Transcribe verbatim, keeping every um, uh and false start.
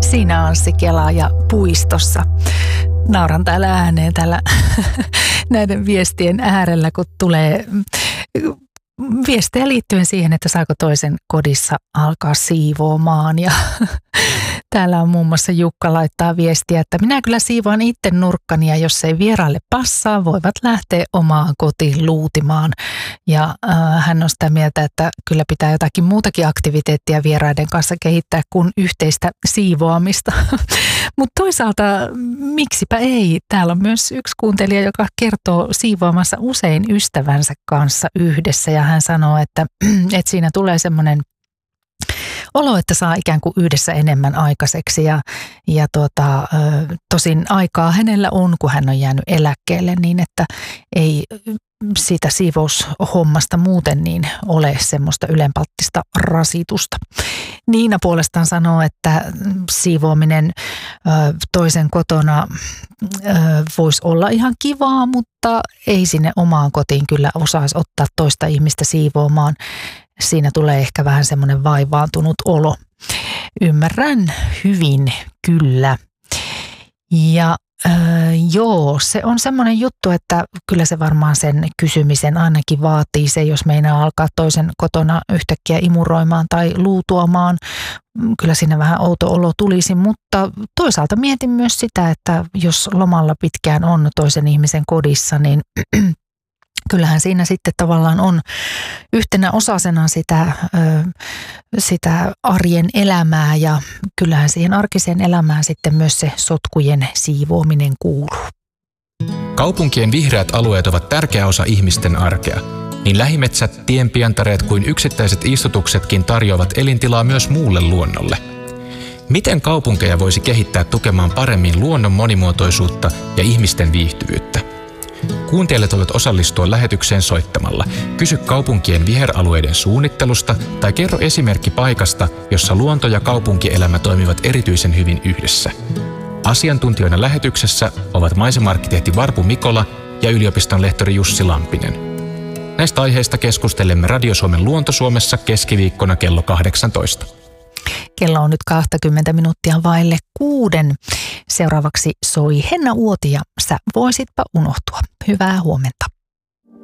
Siinä Anssi Kela ja puistossa. Nauran täällä ääneen täällä näiden viestien äärellä, kun tulee viestejä liittyen siihen, että saako toisen kodissa alkaa siivoamaan. Ja täällä on muun muassa Jukka laittaa viestiä, että minä kyllä siivoan itse nurkkani ja jos ei vieraille passaa, voivat lähteä omaan kotiin luutimaan. Ja äh, hän on sitä mieltä, että kyllä pitää jotakin muutakin aktiviteettia vieraiden kanssa kehittää kuin yhteistä siivoamista. Mutta toisaalta miksipä ei? Täällä on myös yksi kuuntelija, joka kertoo siivoamassa usein ystävänsä kanssa yhdessä ja hän sanoo, että, että siinä tulee semmoinen olo, että saa ikään kuin yhdessä enemmän aikaiseksi ja, ja tuota, tosin aikaa hänellä on, kun hän on jäänyt eläkkeelle, niin että ei siitä siivoushommasta muuten niin ole semmoista ylenpalttista rasitusta. Niina puolestaan sanoo, että siivoaminen toisen kotona voisi olla ihan kivaa, mutta ei sinne omaan kotiin kyllä osaisi ottaa toista ihmistä siivoamaan. Siinä tulee ehkä vähän semmoinen vaivaantunut olo. Ymmärrän hyvin, kyllä. Ja äh, joo, se on semmoinen juttu, että kyllä se varmaan sen kysymisen ainakin vaatii se, jos meinaa alkaa toisen kotona yhtäkkiä imuroimaan tai luutuamaan. Kyllä siinä vähän outo olo tulisi, mutta toisaalta mietin myös sitä, että jos lomalla pitkään on toisen ihmisen kodissa, niin kyllähän siinä sitten tavallaan on yhtenä osasena sitä, sitä arjen elämää ja kyllähän siihen arkiseen elämään sitten myös se sotkujen siivoaminen kuuluu. Kaupunkien vihreät alueet ovat tärkeä osa ihmisten arkea. Niin lähimetsät, tienpientareet kuin yksittäiset istutuksetkin tarjoavat elintilaa myös muulle luonnolle. Miten kaupunkeja voisi kehittää tukemaan paremmin luonnon monimuotoisuutta ja ihmisten viihtyvyyttä? Kuuntelijat voivat osallistua lähetykseen soittamalla. Kysy kaupunkien viheralueiden suunnittelusta tai kerro esimerkki paikasta, jossa luonto ja kaupunkielämä toimivat erityisen hyvin yhdessä. Asiantuntijoina lähetyksessä ovat maisemarkkitehti Varpu Mikola ja yliopiston lehtori Jussi Lampinen. Näistä aiheista keskustelemme Radio Suomen Luonto-Suomessa keskiviikkona kello kahdeksantoista. Kello on nyt kaksikymmentä minuuttia vaille kuuden. Seuraavaksi soi Henna Uoti ja Sä voisitpa unohtua. Hyvää huomenta.